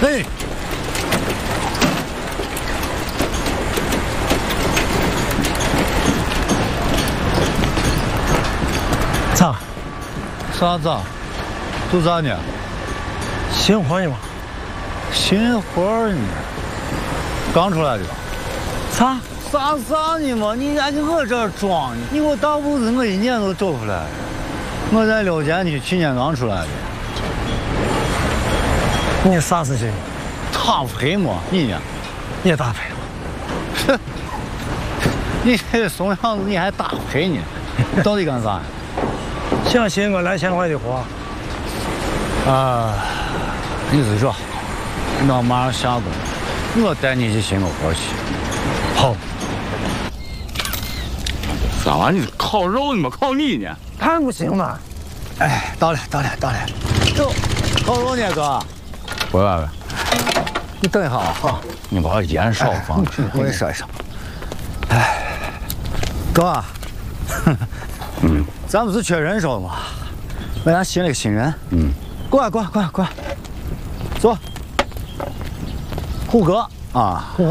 哎， 咋？ 啥子？做啥呢？ 新活呢嘛？ 新活呢？刚出来的。 啥？ 啥呢嘛？你俺就我这儿装呢，你给我大步子，我一年都走出来了。我在六监区去年刚出来的。 你啥事情？ 大赔嘛？你呢？ 你也大赔了？ 你这怂样子，你还大赔呢？你到底干啥呀？ 想寻个2000块的活。 你是说，我马上下工，我带你去寻个活去。 好。 啥玩意？你烤肉呢吗？烤你呢？ 还不行吗？ 哎，到了。走，烤肉呢，哥。 喂， 你等一下啊， 你把烟少放。 我给你说一声。哎，哥，咱不是缺人手吗？我家新了个新人。过来，坐。虎哥啊。